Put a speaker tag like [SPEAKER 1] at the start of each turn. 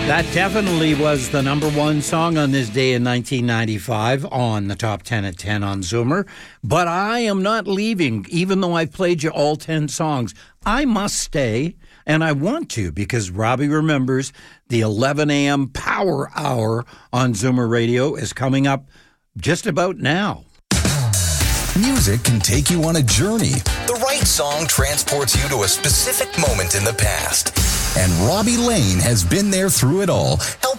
[SPEAKER 1] That definitely was the number one song on this day in 1995 on the Top 10 at 10 on Zoomer. But I am not leaving, even though I've played you all 10 songs. I must stay, and I want to, because Robbie remembers the 11 a.m. Power Hour on Zoomer Radio is coming up just about now.
[SPEAKER 2] Music can take you on a journey. The right song transports you to a specific moment in the past. And Robbie Lane has been there through it all, helping